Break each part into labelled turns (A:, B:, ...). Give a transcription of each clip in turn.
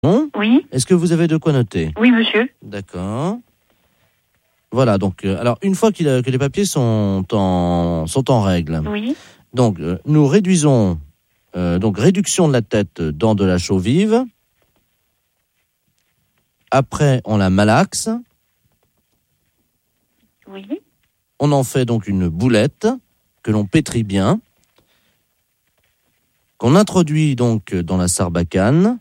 A: Bon.
B: Oui.
A: Est-ce que vous avez de quoi noter?
B: Oui, monsieur.
A: D'accord. Voilà, donc, alors, une fois que les papiers sont en règle,
B: Oui.
A: donc, nous réduisons, donc, réduction de la tête dans de la chaux vive. Après, on la malaxe.
B: Oui.
A: On en fait donc une boulette que l'on pétrit bien, qu'on introduit donc dans la sarbacane.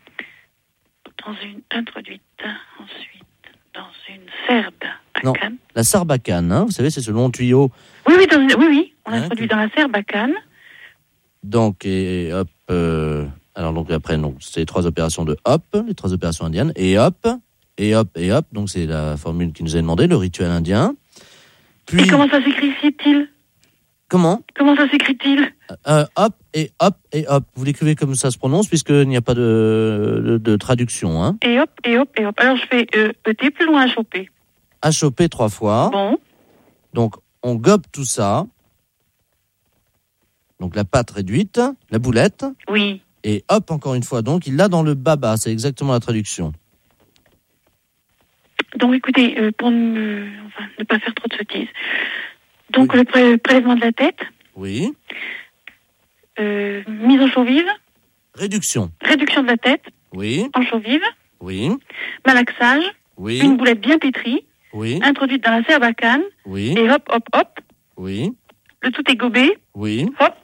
B: Introduite ensuite dans une serbe à
A: Non,
B: canne.
A: la sarbacane, hein, vous savez, c'est ce long tuyau.
B: Oui, on introduit dans la serbe à canne.
A: Donc, et hop, alors donc après, donc, c'est les 3 opérations de hop, les 3 opérations indiennes, et hop, et hop, et hop, donc c'est la formule qui nous est demandée, le rituel indien. Puis,
B: et comment ça s'écrit-il?
A: Comment
B: ça s'écrit-il?
A: Hop, et hop, et hop. Vous l'écrivez comme ça se prononce, puisqu'il n'y a pas de traduction. Hein.
B: Et hop, et hop, et hop. Alors je fais ET plus loin HOP.
A: HOP 3 fois.
B: Bon.
A: Donc, on gobe tout ça. Donc, la pâte réduite, la boulette.
B: Oui.
A: Et hop, encore une fois. Donc, il l'a dans le baba. C'est exactement la traduction.
B: Donc, écoutez, pour ne pas faire trop de sottises. Donc, oui. Le prélèvement de la tête.
A: Oui.
B: Mise en chaux vive.
A: Réduction.
B: Réduction de la tête.
A: Oui.
B: En chaux vive.
A: Oui.
B: Malaxage.
A: Oui.
B: Une boulette bien pétrie.
A: Oui.
B: Introduite dans la serbacane.
A: Oui.
B: Et hop, hop, hop.
A: Oui.
B: Le tout est gobé.
A: Oui.
B: Hop.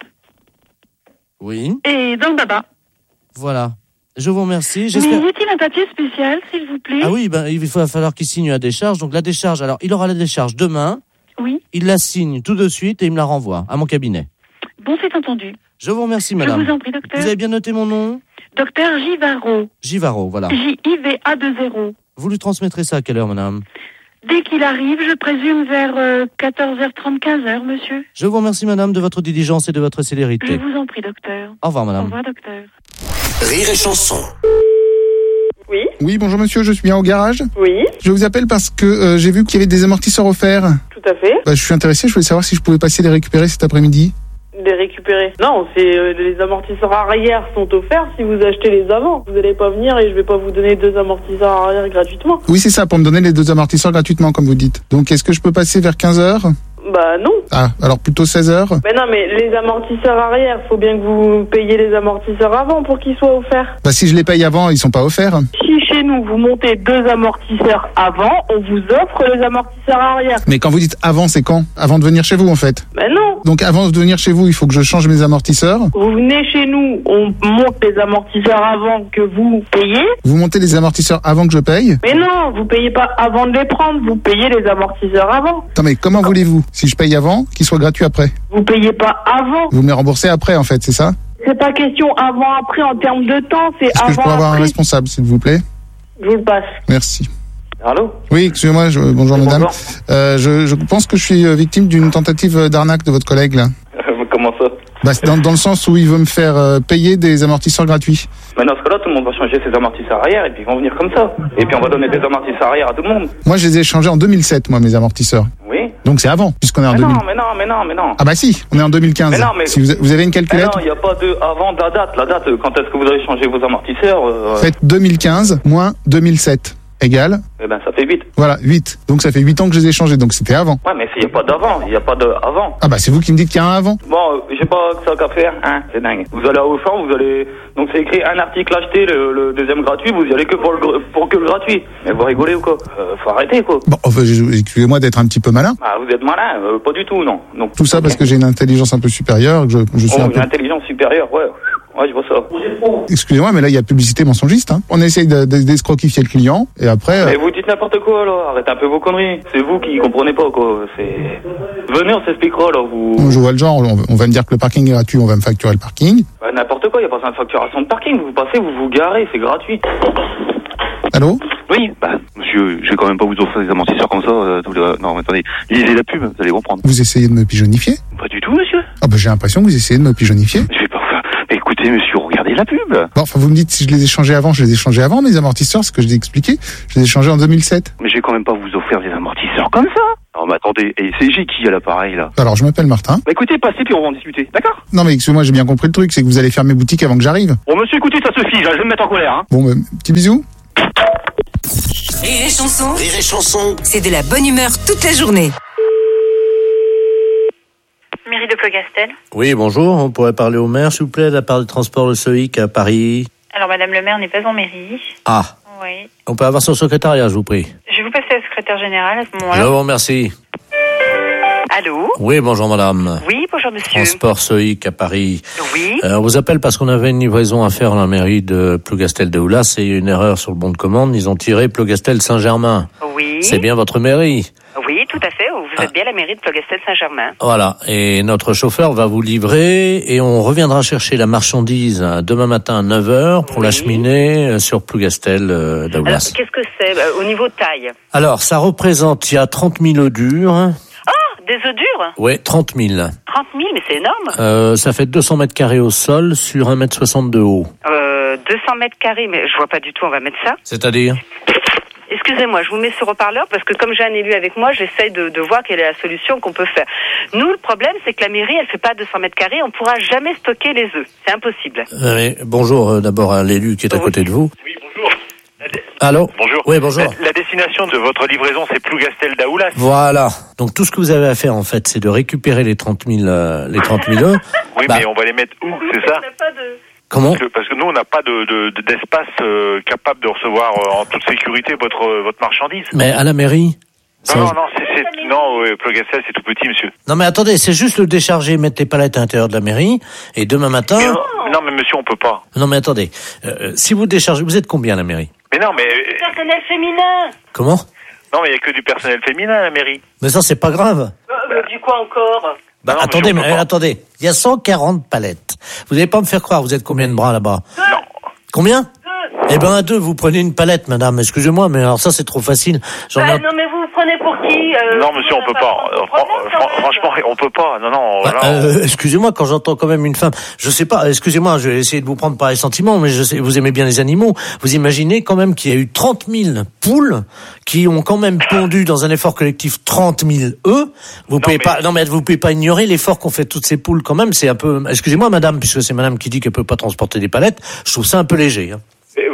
A: Oui.
B: Et dans le baba.
A: Voilà. Je vous remercie.
B: Mais
A: J'espère...
B: y a-t-il un papier spécial, s'il vous plaît?
A: Ah oui, il va falloir qu'il signe la décharge. Donc la décharge, alors il aura la décharge demain.
B: Oui.
A: Il la signe tout de suite et il me la renvoie à mon cabinet.
B: Bon, c'est entendu.
A: Je vous remercie, madame.
B: Je vous en prie, docteur.
A: Vous avez bien noté mon nom?
B: Docteur Givaro.
A: Givaro, voilà.
B: J-I-V-A-2-0.
A: Vous lui transmettrez ça à quelle heure, madame?
B: Dès qu'il arrive, je présume vers 14h30, 15h, monsieur.
A: Je vous remercie, madame, de votre diligence et de votre célérité.
B: Je vous en prie, docteur.
A: Au revoir, madame.
B: Au revoir, docteur.
C: Rire et chanson.
D: Oui.
E: Oui, bonjour monsieur, je suis bien au garage.
D: Oui,
E: Je vous appelle parce que j'ai vu qu'il y avait des amortisseurs offerts.
D: tout à fait.
E: Je suis intéressé, je voulais savoir si je pouvais passer les récupérer cet après-midi.
D: Les récupérer. Non, c'est les amortisseurs arrière sont offerts si vous achetez les avant. Vous n'allez pas venir et je vais pas vous donner 2 amortisseurs arrière gratuitement.
E: Oui, c'est ça, pour me donner les 2 amortisseurs gratuitement, comme vous dites. Donc, est-ce que je peux passer vers 15h?
D: Bah non.
E: Ah, alors plutôt 16h?
D: Mais non, mais les amortisseurs arrière, faut bien que vous payiez les amortisseurs avant pour qu'ils soient offerts.
E: Bah, si je les paye avant, ils sont pas offerts.
D: Si chez nous, vous montez 2 amortisseurs avant, on vous offre les amortisseurs arrière.
E: Mais quand vous dites avant, c'est quand? Avant de venir chez vous, en fait.
D: Mais non.
E: Donc, avant de venir chez vous, il faut que je change mes amortisseurs.
D: Vous venez chez nous, on monte les amortisseurs avant que vous payez.
E: Vous montez les amortisseurs avant que je paye.
D: Mais non, vous payez pas avant de les prendre, vous payez les amortisseurs avant.
E: Attends, mais comment voulez-vous, si je paye avant, qu'ils soient gratuits après?
D: Vous payez pas avant.
E: Vous me les remboursez après, en fait, c'est ça?
D: C'est pas question avant-après en termes de temps, c'est
E: Est-ce que je pourrais avoir un
D: avant-après.
E: responsable, s'il vous plaît?
D: Je vous le passe.
E: Merci.
F: Allô?
E: Oui, excusez-moi, bonjour madame.
F: Bonjour.
E: Je pense que je suis victime d'une tentative d'arnaque de votre collègue, là.
F: Comment ça?
E: Bah, c'est dans le sens où il veut me faire payer des amortisseurs gratuits.
F: Mais dans ce cas-là, tout le monde va changer ses amortisseurs arrière et puis ils vont venir comme ça. Et puis on va donner des amortisseurs arrière à tout le monde.
E: Moi, je les ai échangés en 2007, moi, mes amortisseurs.
F: Oui?
E: Donc c'est avant, puisqu'on est en
F: Mais
E: 2000.
F: non, mais non.
E: Ah bah si, on est en 2015.
F: Mais non, mais-
E: Si vous avez une
F: Mais
E: calculette,
F: non, il n'y a pas de avant de la date. La date, quand est-ce que vous avez changé vos amortisseurs
E: faites 2015 moins 2007 égale,
F: Eh ben ça fait 8.
E: voilà, 8. Donc ça fait 8 ans que je les ai échangés, donc c'était avant.
F: Ouais, mais il n'y a pas d'avant, il n'y a pas de avant.
E: Ah bah c'est vous qui me dites qu'il y a un avant.
F: Bon, j'ai pas que ça qu'à faire, hein, c'est dingue. Vous allez à Auchan, vous allez... Donc c'est écrit un article acheté, le deuxième gratuit, vous y allez que pour que le gratuit. Mais vous rigolez ou quoi? Faut arrêter, quoi.
E: Bon, enfin, excusez-moi d'être un petit peu malin.
F: Ah, vous êtes malin? Pas du tout, non. Donc,
E: Tout ça parce que j'ai une intelligence un peu supérieure, que je suis un
F: une
E: peu...
F: intelligence supérieure, ouais. Ouais, je vois ça.
E: Excusez-moi, mais là, il y a publicité mensongiste. Hein. On essaye d'escroquifier le client, et après...
F: Mais vous dites n'importe quoi, là. Arrêtez un peu vos conneries. C'est vous qui comprenez pas, quoi. C'est... Venez, on s'expliquera, là. Vous...
E: Je vois le genre, on va me dire que le parking est gratuit, on va me facturer le parking.
F: Bah, n'importe quoi, il n'y a pas besoin de facturation de parking. Vous passez, vous vous garez, c'est gratuit.
E: Allô?
G: Oui, bah, monsieur, je vais quand même pas vous offrir des amortisseurs comme ça. Non, mais attendez, lisez la pub, vous allez comprendre.
E: Vous essayez de me pigeonnifier?
G: Pas du tout, monsieur.
E: Ah bah j'ai l'impression que vous essayez de me pigeonnifier.
G: Je vais pas vous faire... Mais écoutez, écoutez, monsieur, regardez la pub.
E: Bon, enfin, vous me dites si je les ai changés avant, je les ai changés avant, mes amortisseurs, ce que je t'ai expliqué. Je les ai changés en 2007.
G: Mais je vais quand même pas vous offrir des amortisseurs comme ça. Non, mais attendez, et c'est qui à l'appareil, là?
E: Alors, je m'appelle Martin.
G: Bah écoutez, passez puis on va en discuter, d'accord?
E: Non, mais excusez-moi, j'ai bien compris le truc, c'est que vous allez fermer boutique avant que j'arrive.
G: Bon, monsieur, écoutez, ça suffit, là, je vais me mettre en colère, hein.
E: Bon, petit bisou.
H: Rire et chanson,
C: Rire et chanson.
H: c'est de la bonne humeur toute la journée.
B: Mairie de Plogastel.
A: Oui, bonjour. On pourrait parler au maire, s'il vous plaît, de la part du transport Le Soïc à Paris.
B: Alors, madame le maire n'est pas en mairie.
A: Ah,
B: Oui.
A: on peut avoir son secrétariat, je vous prie.
B: Je vais vous passer la secrétaire générale à ce
A: Je
B: moment-là.
A: vous remercie.
B: Allô?
A: Oui, bonjour madame.
B: Oui, bonjour monsieur.
A: Transport Soïc à Paris.
B: Oui.
A: On vous appelle parce qu'on avait une livraison à faire à la mairie de Plougastel de Oulas et une erreur sur le bon de commande. Ils ont tiré Plougastel Saint-Germain.
B: Oui.
A: C'est bien votre mairie?
B: Oui, tout à fait. Vous êtes bien à la mairie de Plogastel Saint-Germain.
A: Voilà. Et notre chauffeur va vous livrer et on reviendra chercher la marchandise demain matin à 9h pour l'acheminer sur Plougastel de
B: Alors,
A: Oulas.
B: qu'est-ce que c'est au niveau taille?
A: Alors, ça représente, il y a 30 000 œufs durs.
B: Des œufs durs?
A: Ouais, 30 000.
B: 30 000, mais c'est énorme.
A: Ça fait 200 mètres carrés au sol sur 1,60 m de haut.
B: 200 mètres carrés, mais je vois pas du tout, on va mettre ça.
A: C'est-à-dire?
B: Excusez-moi, je vous mets sur haut-parleur parce que comme j'ai un élu avec moi, j'essaye de voir quelle est la solution qu'on peut faire. Nous, le problème, c'est que la mairie, elle fait pas 200 mètres carrés, on pourra jamais stocker les œufs. C'est impossible.
A: Bonjour d'abord à l'élu qui est à côté de vous.
I: Oui, bonjour.
A: Allô?
I: Bonjour.
A: Oui, bonjour.
I: La destination de votre livraison, c'est Plougastel d'Aoulas.
A: Voilà. Donc tout ce que vous avez à faire en fait, c'est de récupérer les 30 000 œufs.
I: Oui, mais on va les mettre où, c'est ça?
A: Comment?
I: Parce que nous, on n'a pas d'espace capable de recevoir en toute sécurité votre marchandise.
A: Mais à la mairie?
I: Non, Plougastel, c'est tout petit, monsieur.
A: Non, mais attendez, c'est juste le décharger, mettre les palettes à l'intérieur de la mairie, et demain matin...
I: Non, mais monsieur, on peut pas.
A: Non, mais attendez, si vous déchargez, vous êtes combien à la mairie?
I: Mais non, mais...
B: Personnel féminin.
A: Comment?
I: Non, mais il y a que du personnel féminin à la mairie.
A: Mais ça, c'est pas grave.
B: Du quoi encore?
A: Bah,
I: non,
A: attendez,
I: monsieur,
A: attendez. Il y a 140 palettes. Vous n'allez pas me faire croire, vous êtes combien de bras là-bas?
I: Non.
A: Combien? Eh ben, à 2, vous prenez une palette, madame. Excusez-moi, mais alors ça, c'est trop facile.
B: Non, mais vous vous prenez pour qui?
I: Non, monsieur, on peut pas. Franchement, on peut pas. Non.
A: Excusez-moi, quand j'entends quand même une femme, je sais pas, excusez-moi, je vais essayer de vous prendre par les sentiments, mais je sais, vous aimez bien les animaux. Vous imaginez quand même qu'il y a eu 30 000 poules qui ont quand même pondu dans un effort collectif 30 000 œufs. Vous pouvez pas ignorer l'effort qu'ont fait toutes ces poules quand même. C'est un peu, excusez-moi, madame, puisque c'est madame qui dit qu'elle peut pas transporter des palettes. Je trouve ça un peu léger, hein.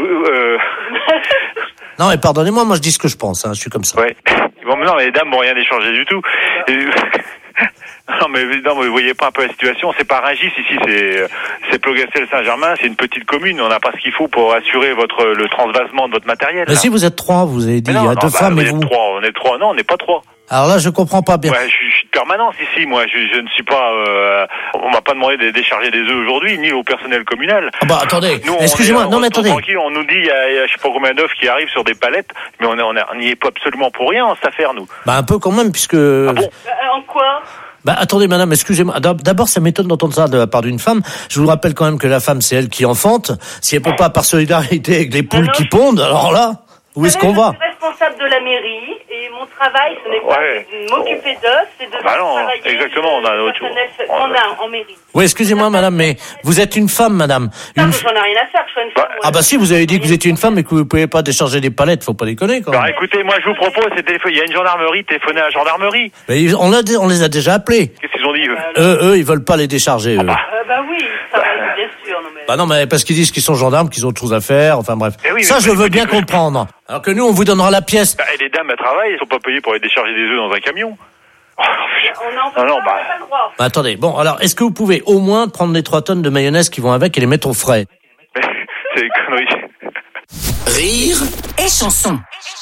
A: Non, mais pardonnez-moi, moi je dis ce que je pense, hein, je suis comme ça.
I: Ouais. Bon, mais non, les dames vont rien échanger du tout. Non, mais vous voyez pas un peu la situation. C'est pas Rungis ici, c'est Plougastel Saint-Germain, c'est une petite commune. On n'a pas ce qu'il faut pour assurer le transvasement de votre matériel.
A: Mais si vous êtes 3, vous avez dit, il y a 2 femmes et vous.
I: On est 3. Non, on n'est pas 3.
A: Alors là, je comprends pas bien.
I: Ouais, je suis de permanence ici, moi. Je ne suis pas. On m'a pas demandé de décharger des œufs aujourd'hui, ni au personnel communal.
A: Ah bah attendez.
I: Nous,
A: excusez-moi. Non mais attendez.
I: Tranquille, on nous dit il y a je sais pas combien d'œufs qui arrivent sur des palettes, mais on n'y est pas absolument pour rien en cette affaire, nous.
A: Bah un peu quand même, puisque.
I: Ah bon?
B: En quoi?
A: Bah attendez madame, excusez-moi. D'abord, ça m'étonne d'entendre ça de la part d'une femme. Je vous rappelle quand même que la femme, c'est elle qui enfante. Si elle peut pas par solidarité avec les poules qui pondent, alors là, où est-ce qu'on va?
B: Je suis responsable de la mairie et mon travail, ce n'est pas de m'occuper d'eux, c'est de travailler.
I: Exactement, on a autre chose.
B: On a en mairie.
A: Oui, excusez-moi madame, mais vous êtes une femme, madame.
B: Non, j'en ai rien à faire, je suis une femme.
A: Ah bah si, vous avez dit que vous étiez une femme et que vous ne pouvez pas décharger des palettes, faut pas déconner quand même.
I: Bah écoutez, moi je vous propose, il y a une gendarmerie, téléphonez à la gendarmerie.
A: Mais on les a déjà appelés.
I: Qu'est-ce qu'ils ont dit
A: eux, ils veulent pas les décharger.
B: Bah oui, ça va, bien sûr. Non, mais...
A: Bah non, mais parce qu'ils disent qu'ils sont gendarmes, qu'ils ont autre chose à faire, enfin bref. Ça, je veux bien comprendre. Alors que nous, on vous donnera la pièce.
I: Et les dames, elles travaillent, elles sont pas payées pour aller décharger des œufs dans un camion.
B: On n'a pas le droit.
A: Bah attendez, bon, alors, est-ce que vous pouvez au moins prendre les 3 tonnes de mayonnaise qui vont avec et les mettre au frais?
I: C'est des conneries.
C: Rire
H: et chanson.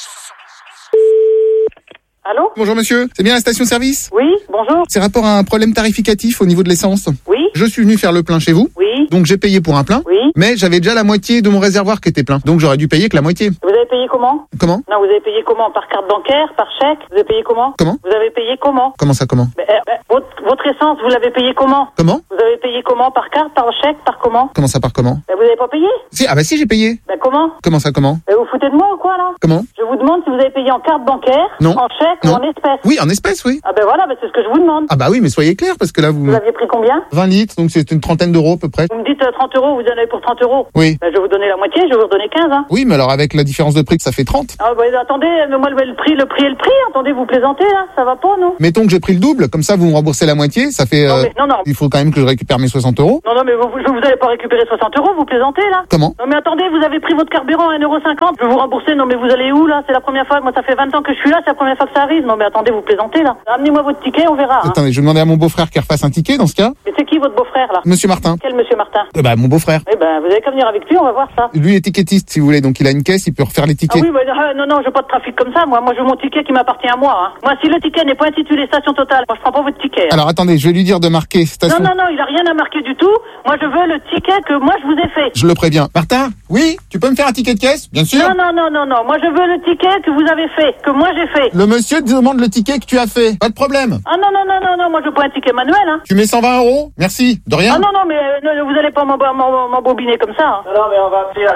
E: Allô? Bonjour monsieur, c'est bien la station-service?
B: Oui, bonjour.
E: C'est rapport à un problème tarificatif au niveau de l'essence.
B: Oui.
E: Je suis venu faire le plein chez vous.
B: Oui.
E: Donc j'ai payé pour un plein.
B: Oui.
E: Mais j'avais déjà la moitié de mon réservoir qui était plein. Donc j'aurais dû payer que la moitié.
B: Vous avez
D: payé comment?
E: Comment?
D: Non, vous avez payé comment? Par carte bancaire, par chèque? Vous avez payé comment?
E: Comment?
D: Vous avez payé comment?
E: Comment ça, comment?
D: Votre essence, vous l'avez payé comment?
E: Comment?
D: Vous avez payé comment? Par carte, par chèque, par comment?
E: Comment ça, par comment?
D: Vous avez pas payé?
E: Si, ah bah si, j'ai payé.
D: Comment?
E: Comment ça, comment?
D: Vous foutez de moi ou quoi, là?
E: Comment?
D: Je vous demande si vous avez payé en carte bancaire,
E: Non.
D: en chèque
E: Non.
D: ou en espèces.
E: Oui, en espèces, oui.
D: Ah ben voilà, c'est ce que je vous demande.
E: Ah bah oui, mais soyez clair, parce que là, vous...
D: Vous aviez pris combien?
E: 20 litres, donc c'est une trentaine d'euros à peu près.
D: Vous me dites 30 euros, vous en avez pour 30 euros.
E: Oui.
D: Je vais vous donner la moitié, je vais vous redonner 15, hein.
E: Oui, mais alors avec la différence de prix que ça fait 30.
D: Ah bah attendez, moi le prix est le prix. Attendez, vous plaisantez là, ça va pas, non?
E: Mettons que j'ai pris le double, comme ça vous me remboursez la moitié, ça fait...
D: Non.
E: Il faut quand même que je récupère mes 60 euros.
D: Non, mais vous allez pas récupérer 60 euros, vous plaisantez là?
E: Comment?
D: Non mais attendez, vous avez pris votre carburant à 1,50 €, je vais vous rembourser. Non mais vous allez où là? C'est la première fois, moi ça fait 20 ans que je suis là, c'est la première fois que ça arrive. Non mais attendez, vous plaisantez là. Amenez-moi votre ticket, on verra. Hein.
E: Attendez, je vais demander à mon beau-frère qu'il refasse un ticket dans ce cas.
D: Mais c'est qui votre beau-frère là?
E: Monsieur Martin.
D: Quel monsieur Martin?
E: Mon beau-frère.
D: Eh ben vous avez qu'à venir avec lui, on va voir ça.
E: Lui est étiquettiste si vous voulez, donc il a une caisse, il peut refaire les tickets.
D: Ah oui, non, je veux pas de trafic comme ça, moi je veux mon ticket qui m'appartient à moi. Hein. Moi si le ticket n'est pas intitulé Station Totale, moi je prends pas votre ticket. Hein.
E: Alors attendez, je vais lui dire de marquer station...
D: Non, il a rien à marquer du tout. Moi je veux le ticket que moi je vous ai fait.
E: Je le préviens. Martin? Oui? Tu peux me faire un ticket de caisse? Bien sûr.
D: Non, moi je veux le ticket que vous avez fait, que moi j'ai fait.
E: Le monsieur te demande le ticket que tu as fait. Pas de problème.
D: Ah non, moi je veux pas un ticket manuel, hein.
E: Tu mets 120 euros? Merci. De rien.
D: Ah non, mais vous allez pas m'embobiner comme ça. Hein.
F: Non, mais on va appeler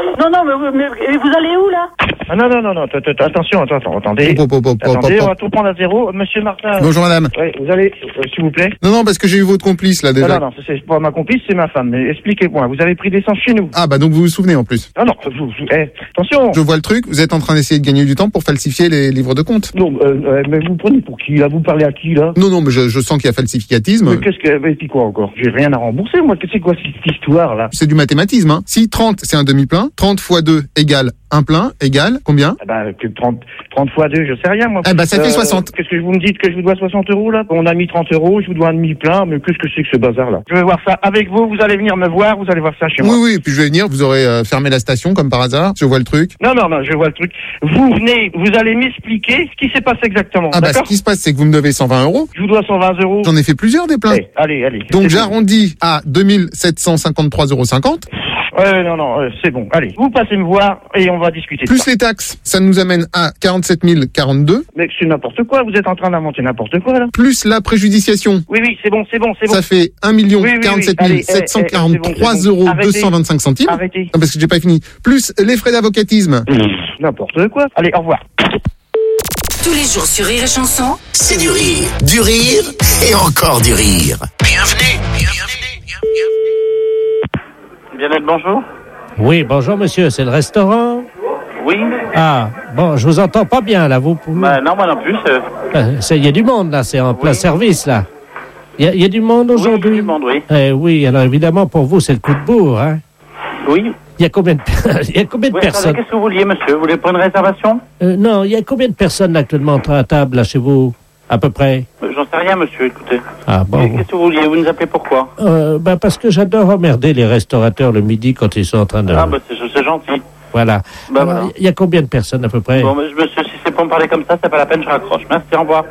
D: mais vous allez où là?
J: Ah non, attention, attendez. Attendez, on va tout prendre à zéro. Monsieur Martin.
E: Bonjour madame.
J: Oui, vous allez, s'il vous plaît.
E: Non, parce que j'ai eu votre complice là déjà.
J: Non, c'est pas ma complice, c'est ma femme. Mais expliquez-moi, vous avez pris d'essence chez nous.
E: Ah bah donc vous vous souvenez en plus.
J: Ah non, attention.
E: Je vois le truc, vous êtes en train d'essayer de gagner du temps pour falsifier les livres de compte.
J: Non, mais vous prenez pour qui là? Vous parlez à qui là?
E: Non, mais je sens qu'il y a falsificatisme.
J: Mais et puis quoi encore? J'ai rien à rembourser, moi. C'est quoi cette histoire là?
E: C'est du mathématisme, hein. Si 30 c'est un demi-plein, 30 fois 2 égale un plein, égale combien?
J: 30 fois 2, je sais rien moi.
E: Ça fait 60.
J: Qu'est-ce que vous me dites que je vous dois 60 euros là? On a mis 30 euros, je vous dois un demi-plein, mais qu'est-ce que c'est que ce bazar là? Je vais voir ça avec vous, vous allez venir me voir, vous allez voir ça chez moi.
E: Oui, et puis je vais venir, vous aurez fermé la station comme par hasard, je vois le truc.
J: Non, je vois le truc. Vous venez, vous allez m'expliquer ce qui s'est passé exactement.
E: Ce qui se passe, c'est que vous me devez 120 euros.
J: Je vous dois 120 euros.
E: J'en ai fait plusieurs des pleins.
J: Allez.
E: Donc j'arrondis à 2753,50 euros.
J: Non, c'est bon. Allez, vous passez me voir et on va discuter.
E: Plus les taxes, ça nous amène à 47 042.
J: Mais c'est n'importe quoi, vous êtes en train d'inventer n'importe quoi là.
E: Plus la préjudiciation.
J: Oui, c'est bon.
E: Ça fait 1 47 743 euros 225 centimes.
J: Arrêtez.
E: Non, parce que j'ai pas fini. Plus les frais d'avocatisme.
J: N'importe quoi. Allez, au revoir.
H: Tous les jours sur Rire et Chanson,
C: c'est du rire et encore du rire. Bienvenue.
F: Bien-être, bonjour.
K: Oui, bonjour monsieur, c'est le restaurant?
F: Oui.
K: Ah, bon, je vous entends pas bien là, vous pouvez...
F: Non, moi non plus.
K: Il y a du monde là, c'est en plein service là. Il y a du monde aujourd'hui?
F: Oui, il y a du monde, oui.
K: Oui, alors évidemment pour vous c'est le coup de bourre, hein?
F: Oui.
K: Il y a combien de personnes?
F: Qu'est-ce que vous vouliez, monsieur? Vous voulez prendre une réservation?
K: Non, il y a combien de personnes actuellement à table là chez vous? À peu près?
F: J'en sais rien, monsieur, écoutez.
K: Ah bon?
F: Qu'est-ce que vous vouliez? Vous nous appelez pourquoi?
K: Parce que j'adore emmerder les restaurateurs le midi quand ils sont en train de...
F: Ah, c'est gentil.
K: Voilà.
F: Voilà.
K: Il y a combien de personnes à peu près?
F: Bon, monsieur, si c'est pour me parler comme ça, c'est pas la peine, je raccroche. Merci, au revoir.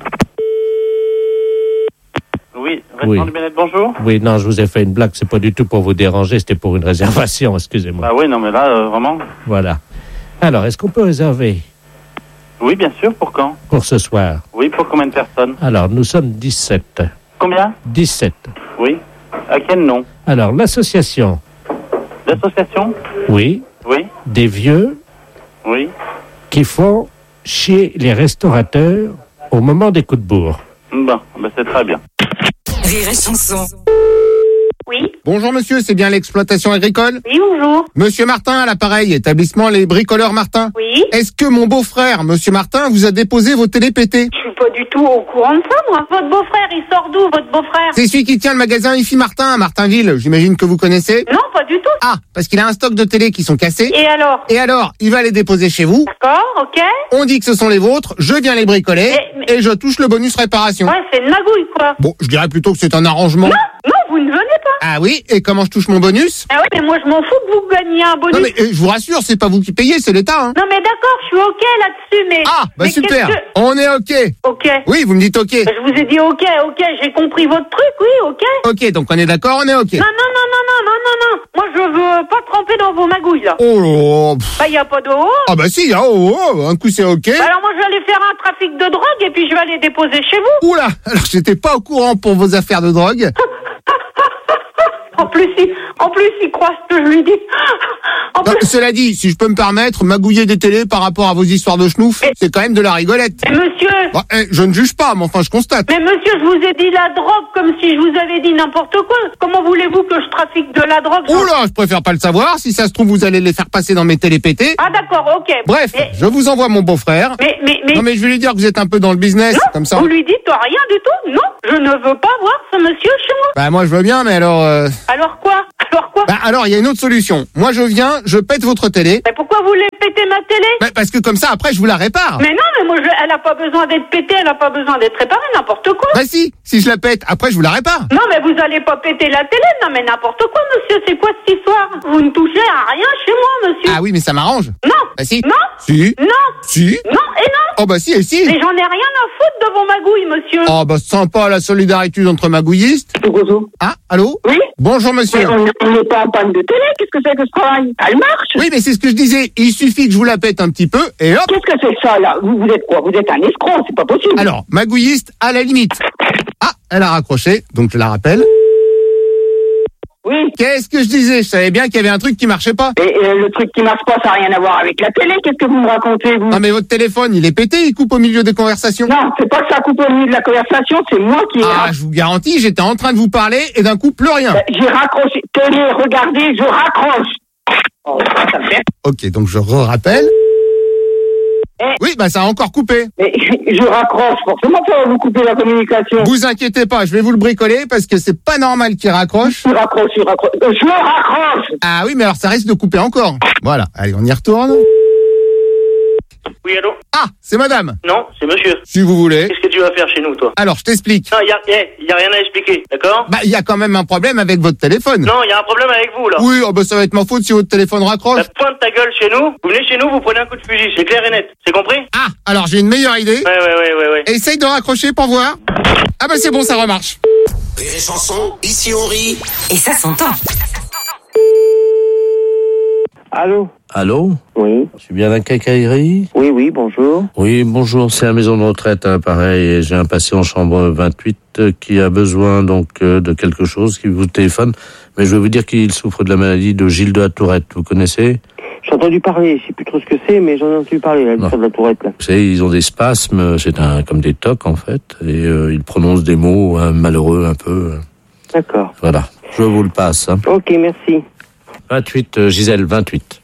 F: Oui, restaurant du Bien-être, bonjour.
K: Oui, non, je vous ai fait une blague, c'est pas du tout pour vous déranger, c'était pour une réservation, excusez-moi.
F: Oui, non, mais là, vraiment...
K: Voilà. Alors, est-ce qu'on peut réserver?
F: Oui, bien sûr, pour quand?
K: Pour ce soir.
F: Oui, pour combien de personnes?
K: Alors, nous sommes 17.
F: Combien?
K: 17.
F: Oui. À quel nom?
K: Alors, l'association.
F: L'association?
K: Oui.
F: Oui.
K: Des vieux.
F: Oui.
K: Qui font chier les restaurateurs au moment des coups de bourre.
F: Bon, c'est très bien.
H: Rire et Chanson.
D: Oui.
E: Bonjour monsieur, c'est bien l'exploitation agricole?
D: Oui, bonjour.
E: Monsieur Martin à l'appareil, établissement Les Bricoleurs Martin.
D: Oui.
E: Est-ce que mon beau-frère, monsieur Martin, vous a déposé vos télés pétées?
D: Je suis pas du tout au courant de ça, moi. Votre beau-frère, il sort d'où, votre beau-frère?
E: C'est celui qui tient le magasin IFI Martin à Martinville, j'imagine que vous connaissez?
D: Non, pas du tout.
E: Ah, parce qu'il a un stock de télé qui sont cassés.
D: Et alors,
E: il va les déposer chez vous.
D: D'accord, ok.
E: On dit que ce sont les vôtres, je viens les bricoler, et je touche le bonus réparation.
D: Ouais, c'est une magouille, quoi.
E: Bon, je dirais plutôt que c'est un arrangement.
D: Non, vous ne venez pas.
E: Ah oui, et comment je touche mon bonus?
D: Ah oui, mais moi je m'en fous que vous gagniez un bonus.
E: Non mais je vous rassure, c'est pas vous qui payez, c'est l'État. Hein.
D: Non mais d'accord, je suis ok là-dessus, mais...
E: Ah, bah super, on est ok.
D: Ok.
E: Oui, vous me dites ok.
D: Je vous ai dit ok, j'ai compris votre truc, oui, ok.
E: Ok, donc on est d'accord, on est ok.
D: Non.
L: Moi, je veux pas tremper dans vos magouilles, là.
E: Oh,
L: Bah, y a pas d'eau.
E: ah bah si, un coup c'est ok.
L: Bah alors moi, je vais aller faire un trafic de drogue et puis je vais aller déposer chez vous.
E: Oula, alors j'étais pas au courant pour vos affaires de drogue.
L: En plus, il croit ce que je lui dis.
E: Cela dit, si je peux me permettre, magouiller des télés par rapport à vos histoires de schnouf, c'est quand même de la rigolette.
L: Monsieur.
E: Bah, je ne juge pas, mais enfin je constate.
L: Mais monsieur, je vous ai dit la drogue comme si je vous avais dit n'importe quoi. Comment voulez-vous que je trafique de la drogue?
E: Oula, je préfère pas le savoir. Si ça se trouve, vous allez les faire passer dans mes télépétés.
L: Ah d'accord, ok.
E: Bref, je vous envoie mon beau-frère.
L: Mais...
E: Non mais je vais lui dire que vous êtes un peu dans le business,
L: non,
E: comme ça.
L: Vous lui dites rien du tout? Non, je ne veux pas voir ce monsieur chez moi.
E: Bah moi je veux bien, mais alors...
L: Alors quoi? Alors quoi?
E: Bah alors il y a une autre solution. Moi je viens, je pète votre télé.
L: Mais pourquoi vous voulez péter ma télé?
E: Bah parce que comme ça après je vous la répare.
L: Mais non, mais moi elle a pas besoin d'être pétée, elle a pas besoin d'être réparée, n'importe quoi.
E: Bah si je la pète, après je vous la répare.
L: Non mais vous allez pas péter la télé, non mais n'importe quoi monsieur, c'est quoi cette histoire? Vous ne touchez à rien chez moi monsieur.
E: Ah oui mais ça m'arrange.
L: Non.
E: Bah si.
L: Non.
E: Si.
L: Non.
E: Si.
L: Non et non.
E: Oh bah si et si.
L: Mais j'en ai rien à foutre de vos magouilles monsieur.
E: Oh bah sympa la solidarité entre magouillistes. Ah, allô?
L: Oui.
E: Bonjour monsieur.
L: Mais on n'est pas en panne de télé, qu'est-ce que c'est que ce travail? Elle marche.
E: Oui mais c'est ce que je disais, il suffit que je vous la pète un petit peu et hop.
L: Qu'est-ce que c'est que ça là? Vous êtes quoi? Vous êtes un escroc, c'est pas possible.
E: Alors, magouilliste à la limite. Ah, elle a raccroché, donc je la rappelle.
L: Oui.
E: Qu'est-ce que je disais? Je savais bien qu'il y avait un truc qui marchait pas.
L: Et le truc qui marche pas, ça n'a rien à voir avec la télé. Qu'est-ce que vous me racontez, vous?
E: Non mais votre téléphone, il est pété, il coupe au milieu des conversations.
L: Non, c'est pas que ça coupe au milieu de la conversation, c'est moi qui...
E: Ah, je vous garantis, j'étais en train de vous parler et d'un coup, plus rien.
L: J'ai raccroché. Télé, regardez, je raccroche. Oh, ça me fait...
E: Ok, donc je rappelle. Oui, bah ça a encore coupé.
L: Mais je raccroche, forcément ça va vous couper la communication.
E: Vous inquiétez pas, je vais vous le bricoler parce que c'est pas normal qu'il raccroche.
L: Je raccroche. Je raccroche.
E: Ah oui, mais alors ça risque de couper encore. Voilà, allez, on y retourne.
M: Oui, allô?
E: Ah, c'est madame.
M: Non, c'est monsieur.
E: Si vous voulez.
M: Qu'est-ce que tu vas faire chez nous, toi?
E: Alors, je t'explique.
M: Non, y a rien à expliquer, d'accord?
E: Bah, il y a quand même un problème avec votre téléphone.
M: Non, il y a un problème avec vous, là.
E: Oui, oh bah ça va être ma faute si votre téléphone raccroche.
M: Bah, pointe ta gueule chez nous, vous venez chez nous, vous prenez un coup de fusil, c'est clair et net, c'est compris?
E: Ah, alors j'ai une meilleure idée.
M: Ouais.
E: Essaye de raccrocher pour voir. Ah bah c'est bon, ça remarche.
C: Rire et chanson, ici on rit.
H: Et ça s'entend.
N: Allô?
A: Allô?
N: Oui.
A: Je suis bien à la quincaillerie?
N: Oui, bonjour.
A: Oui, bonjour, c'est la maison de retraite, hein, pareil, et j'ai un patient en chambre 28 qui a besoin donc de quelque chose, qui vous téléphone, mais je vais vous dire qu'il souffre de la maladie de Gilles de la Tourette, vous connaissez?
N: J'ai entendu parler, je sais plus trop ce que c'est, mais j'en ai entendu parler, là, de la Tourette, là.
A: Vous savez, ils ont des spasmes, c'est comme des tocs en fait, et ils prononcent des mots malheureux un peu.
N: D'accord.
A: Voilà, je vous le passe. Hein.
N: Ok, merci.
A: 28, Gisèle, 28.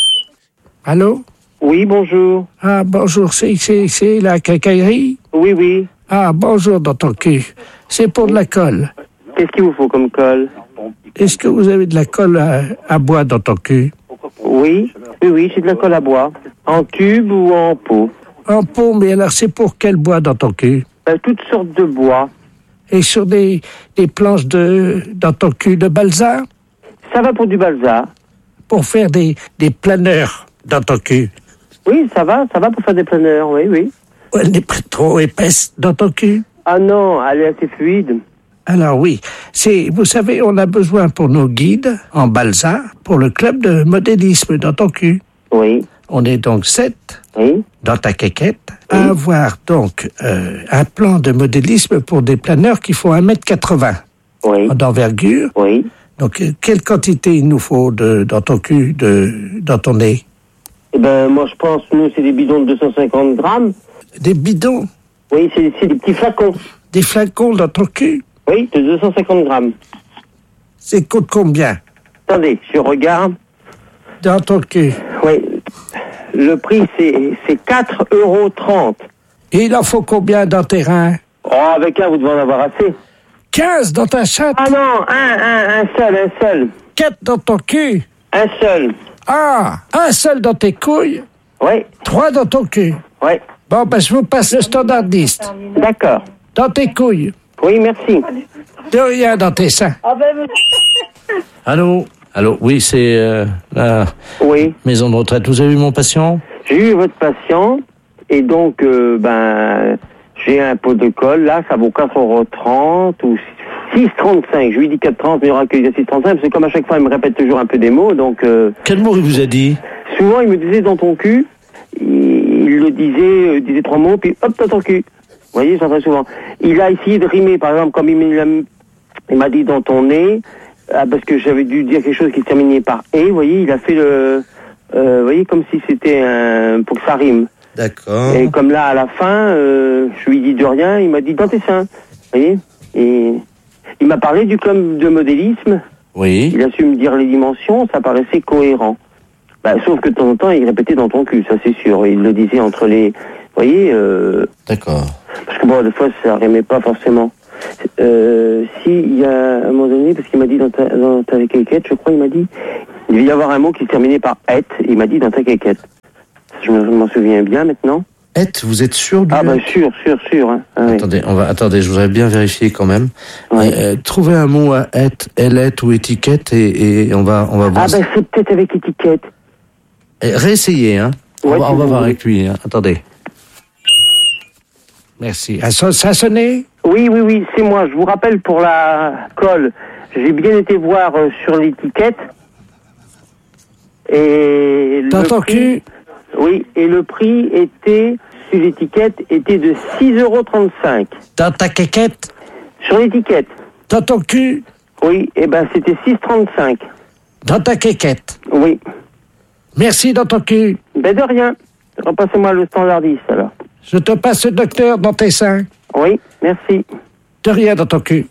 K: Allô?
N: Oui, bonjour.
K: Ah, bonjour, c'est la quincaillerie?
N: Oui.
K: Ah, bonjour dans ton cul. C'est pour de la colle.
N: Qu'est-ce qu'il vous faut comme colle?
K: Est-ce que vous avez de la colle à bois dans ton cul?
N: Oui, c'est de la colle à bois. En tube ou en pot?
K: En pot, mais alors c'est pour quel bois dans ton cul?
N: Toutes sortes de bois.
K: Et sur des planches dans ton cul de balsa?
N: Ça va pour du balsa.
K: Pour faire des planeurs dans ton cul?
N: Oui, ça va pour faire des planeurs, oui.
K: Elle n'est pas trop épaisse dans ton cul?
N: Ah non, elle est assez fluide.
K: Alors oui, vous savez, on a besoin pour nos guides en balsa, pour le club de modélisme dans ton cul.
N: Oui.
K: On est donc 7 dans ta quéquette à avoir donc un plan de modélisme pour des planeurs qui font 1m80 d'envergure.
N: Oui.
K: Donc, quelle quantité il nous faut dans ton cul, dans ton nez?
N: Eh ben, moi, je pense, nous, c'est des bidons de 250 grammes.
K: Des bidons?
N: Oui, c'est des petits flacons.
K: Des flacons dans ton cul?
N: Oui, de 250 grammes.
K: C'est coûte combien?
N: Attendez, je regarde.
K: Dans ton cul?
N: Oui. Le prix, c'est 4,30 €.
K: Et il en faut combien dans tes reins?
N: Oh, avec un, vous devez en avoir assez.
K: 15 dans ta chatte?
N: Ah non, un seul.
K: 4 dans ton cul?
N: Un seul.
K: Ah, un seul dans tes couilles?
N: Oui.
K: 3 dans ton cul?
N: Oui.
K: Bon, ben, je vous passe le standardiste.
N: D'accord.
K: Dans tes couilles?
N: Oui, merci.
K: De rien dans tes seins.
A: Allô, oui, c'est la maison de retraite. Vous avez vu mon patient?
N: J'ai eu votre patient, et donc, j'ai un pot de colle, là, ça vaut 4,30 € ou 6,35. Je lui dis 4,30, mais il aura que 6,35, parce que comme à chaque fois, il me répète toujours un peu des mots, donc...
K: Quel mot il vous a dit?
N: Souvent, il me disait dans ton cul, il le disait 3 mots, puis hop, dans ton cul. Vous voyez, ça très souvent. Il a essayé de rimer, par exemple, comme il m'a dit dans ton nez, parce que j'avais dû dire quelque chose qui se terminait par « et », vous voyez, il a fait vous voyez, comme si c'était pour que ça rime.
A: D'accord.
N: Et comme là, à la fin, je lui dis de rien, il m'a dit « dans tes seins ». Vous voyez? Et il m'a parlé du club de modélisme.
A: Oui.
N: Il a su me dire les dimensions, ça paraissait cohérent. Sauf que de temps en temps, il répétait dans ton cul, ça c'est sûr. Il le disait entre les... Vous voyez
A: D'accord.
N: Parce que bon, des fois, ça rimait pas forcément. Si, il y a un moment donné, parce qu'il m'a dit dans ta quéquette, je crois, il m'a dit, il devait y avoir un mot qui se terminait par « et », il m'a dit dans ta quéquette. Je m'en souviens bien maintenant.
K: Et, vous êtes sûr du...
N: Ah sûr. Hein. Ah,
A: Attendez, je voudrais bien vérifier quand même.
K: Ouais. Trouvez un mot à et, elle, ou étiquette et on va voir.
N: Ah c'est peut-être avec étiquette.
K: Réessayez, hein.
N: Ouais,
K: on va voir avec lui, hein. Attendez. Merci. Ça a sonné?
N: Oui, c'est moi. Je vous rappelle pour la colle, j'ai bien été voir sur l'étiquette. Et
K: dans ton cul?
N: Oui, et le prix était, sur l'étiquette, était de 6,35 €.
K: Dans ta quéquette?
N: Sur l'étiquette.
K: Dans ton cul?
N: Oui, c'était 6,35 €.
K: Dans ta quéquette?
N: Oui.
K: Merci, dans ton cul.
N: De rien. Repassez-moi le standardiste, alors.
K: Je te passe le docteur dans tes seins.
N: Oui, merci.
K: De rien, dans ton cul.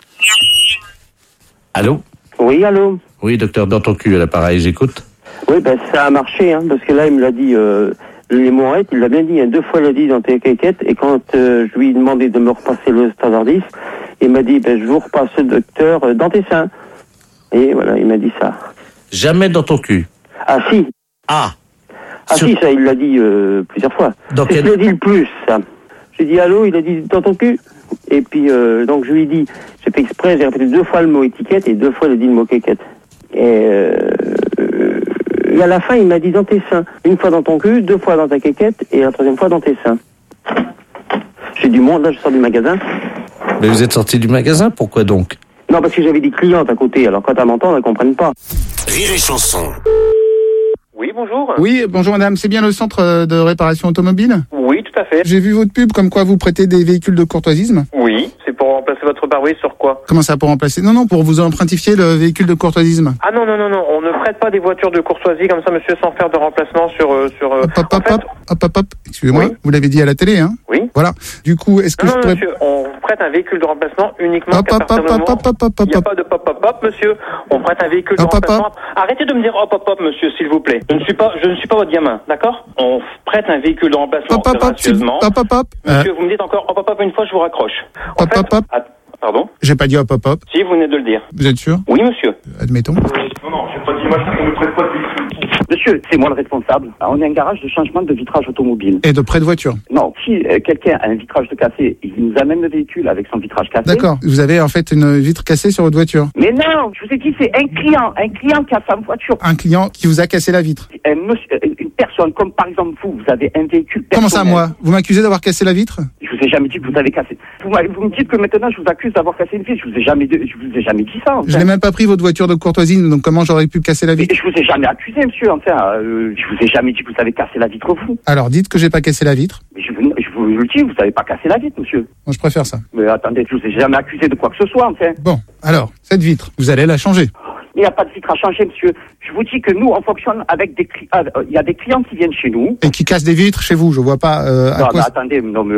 A: Allô?
N: Oui, allô?
A: Oui, docteur, dans ton cul, à l'appareil, j'écoute.
N: Oui, ça a marché, hein, parce que là, il me l'a dit, les mots il l'a bien dit, hein, 2 fois il l'a dit dans tes quéquettes, et quand je lui ai demandé de me repasser le standardiste, il m'a dit, je vous repasse le docteur dans tes seins. Et voilà, il m'a dit ça.
A: Jamais dans ton cul.
N: Ah, si.
A: Ah.
N: Si, ça, il l'a dit plusieurs fois. C'est ce qu'il a dit le plus, ça. J'ai dit allô, il a dit dans ton cul. Et puis, donc, je lui ai dit, j'ai fait exprès, j'ai répété 2 fois le mot étiquette et 2 fois il a dit le mot quéquette. Et à la fin, il m'a dit dans tes seins. 1 fois dans ton cul, 2 fois dans ta quéquette et la 3e fois dans tes seins. J'ai du monde, là, je sors du magasin.
K: Mais vous êtes sorti du magasin, pourquoi donc?
N: Non, parce que j'avais des clientes à côté, alors quand elles m'entendent, elles comprennent pas.
C: Rire et chanson.
F: Oui, bonjour.
E: Oui, bonjour madame, c'est bien le centre de réparation automobile?
F: Oui, tout à fait.
E: J'ai vu votre pub comme quoi vous prêtez des véhicules de courtoisisme.
F: Oui, c'est pour remplacer votre pare-brise sur quoi?
E: Comment ça, pour remplacer? Non, pour vous empruntifier le véhicule de courtoisisme.
F: Ah non, on ne prête pas des voitures de courtoisie comme ça, monsieur, sans faire de remplacement sur...
E: Hop, excusez-moi, oui. Vous l'avez dit à la télé, hein?
F: Oui.
E: Voilà, du coup, est-ce que
F: non, monsieur, on prête un véhicule de remplacement uniquement qu'à partir du moment... Il n'y a pas de pop, monsieur, on prête un véhicule de remplacement... Arrêtez de me dire hop, monsieur, s'il vous plaît. Je ne suis pas votre gamin, d'accord? On prête un véhicule de remplacement gracieusement. Monsieur, vous me dites encore hop, une fois, je vous raccroche. Pardon?
E: J'ai pas dit hop.
F: Si, vous venez de le dire.
E: Vous êtes sûr?
F: Oui, monsieur.
E: Admettons.
F: Non, j'ai pas dit machin, on ne prête pas de véhicule.
O: Monsieur, c'est moi le responsable. On est un garage de changement de vitrage automobile.
E: Et de prêt de voiture?
O: Non, si quelqu'un a un vitrage de cassé, il nous amène le véhicule avec son vitrage cassé.
E: D'accord, vous avez en fait une vitre cassée sur votre voiture?
O: Mais non, je vous ai dit, c'est un client qui a sa voiture.
E: Un client qui vous a cassé la vitre?
O: Une personne, comme par exemple vous avez un véhicule personnel.
E: Comment ça, moi? Vous m'accusez d'avoir cassé la vitre?
O: Je vous ai jamais dit que vous avez cassé. Vous me dites que maintenant je vous accuse d'avoir cassé une vitre. Je vous ai jamais dit ça. Enfin.
E: Je n'ai même pas pris votre voiture de courtoisie, donc comment j'aurais pu casser la vitre?
O: Je vous ai jamais accusé, monsieur. Enfin, je vous ai jamais dit que vous avez cassé la vitre, vous.
E: Alors, dites que j'ai pas cassé la vitre.
O: Mais je vous le dis, vous n'avez pas cassé la vitre, monsieur.
E: Moi, je préfère ça.
O: Mais attendez, je vous ai jamais accusé de quoi que ce soit, enfin.
E: Bon, alors, cette vitre, vous allez la changer.
O: Il n'y a pas de vitre à changer, monsieur. Je vous dis que nous, on fonctionne avec des clients. Il y a des clients qui viennent chez nous.
E: Et qui cassent des vitres chez vous, je vois pas
O: non, mais attendez,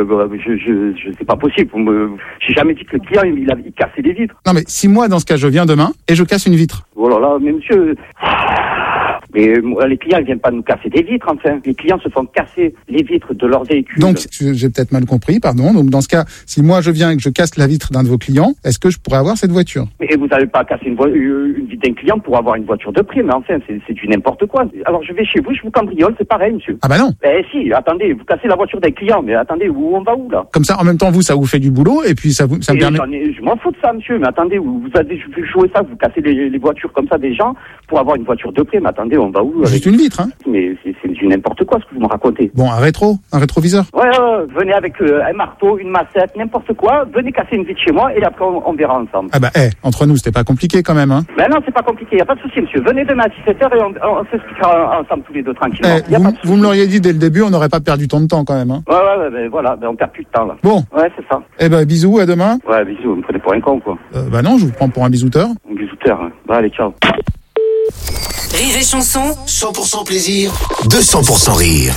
O: c'est pas possible. J'ai jamais dit que le client, il cassait des vitres.
E: Non, mais si moi, dans ce cas, je viens demain et je casse une vitre.
O: Oh là là, mais monsieur... Mais les clients, ils viennent pas nous casser des vitres, enfin. Les clients se font casser les vitres de leurs véhicules.
E: Donc, j'ai peut-être mal compris, pardon. Donc, dans ce cas, si moi je viens et que je casse la vitre d'un de vos clients, est-ce que je pourrais avoir cette voiture?
O: Mais vous n'avez pas cassé une vitre d'un client pour avoir une voiture de prix, mais enfin, c'est du n'importe quoi. Alors, je vais chez vous, je vous cambriole, c'est pareil, monsieur.
E: Ah bah non.
O: Si, attendez, vous cassez la voiture d'un client, mais attendez, on va où, là?
E: Comme ça, en même temps, vous, ça vous fait du boulot, et puis ça me permet...
O: Je m'en fous de ça, monsieur, mais attendez, vous avez joué ça, vous cassez les voitures comme ça des gens pour avoir une voiture de prix, mais attendez, on va où?
E: Juste une vitre, hein.
O: Mais c'est du n'importe quoi, ce que vous me racontez.
E: Bon, un rétroviseur.
O: Ouais, quoi, venez avec un marteau, une massette, n'importe quoi, venez casser une vitre chez moi et après on verra ensemble.
E: Ah bah, entre nous, c'était pas compliqué quand même, hein.
O: Ben non, c'est pas compliqué, y a pas de souci, monsieur. Venez demain à 17h et on s'expliquera ensemble tous les deux tranquillement.
E: Vous me l'auriez dit dès le début, on n'aurait pas perdu tant de temps quand même, hein.
O: Ouais, ben voilà, on perd plus de temps là.
E: Bon.
O: Ouais, c'est ça.
E: Eh ben, bisous, à demain.
O: Ouais, bisous, vous me prenez pour un con, quoi.
E: Bah non, je vous prends pour un bisouteur.
O: Un bisouteur, hein. Bah allez, ciao.
H: Rire et chanson.
C: 100% plaisir, 200% rire.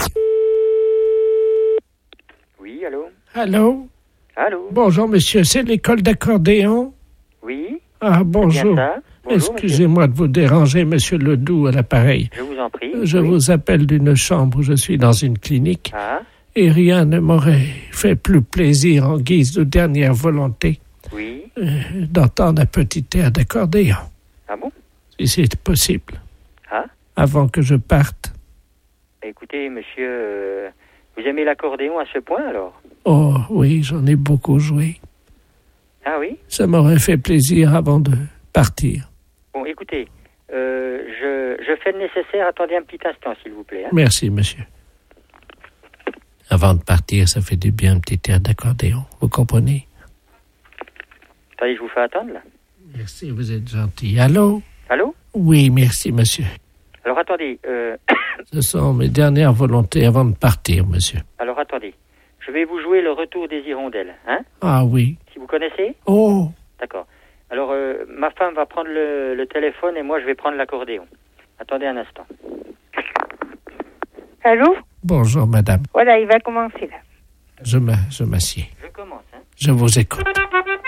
M: Oui, allô?
K: Allô?
M: Allô?
K: Bonjour, monsieur, c'est l'école d'accordéon?
M: Oui?
K: Ah, bonjour.
M: Bien ça. Bonjour,
K: excusez-moi de vous déranger, monsieur Ledoux, à l'appareil.
M: Je vous en prie.
K: Je vous appelle d'une chambre, je suis dans une clinique.
M: Ah?
K: Et rien ne m'aurait fait plus plaisir en guise de dernière volonté d'entendre un petit air d'accordéon.
M: Ah bon?
K: Si c'est possible.
M: Ah?
K: Avant que je parte.
M: Écoutez, monsieur, vous aimez l'accordéon à ce point, alors?
K: Oh, oui, j'en ai beaucoup joué.
M: Ah oui?
K: Ça m'aurait fait plaisir avant de partir.
M: Bon, écoutez, je fais le nécessaire. Attendez un petit instant, s'il vous plaît. Hein?
K: Merci, monsieur. Avant de partir, ça fait du bien un petit air d'accordéon. Vous comprenez?
M: Attendez, je vous fais attendre, là.
K: Merci, vous êtes gentil. Allô?
M: Allô?
K: Oui, merci, monsieur.
M: Alors, attendez.
K: Ce sont mes dernières volontés avant de partir, monsieur.
M: Alors, attendez. Je vais vous jouer le retour des hirondelles, hein?
K: Ah oui.
M: Si vous connaissez?
K: Oh!
M: D'accord. Alors, ma femme va prendre le téléphone et moi, je vais prendre l'accordéon. Attendez un instant.
L: Allô?
K: Bonjour, madame.
L: Voilà, il va commencer, là.
K: Je m'assieds.
M: Je commence, hein?
K: Je vous écoute.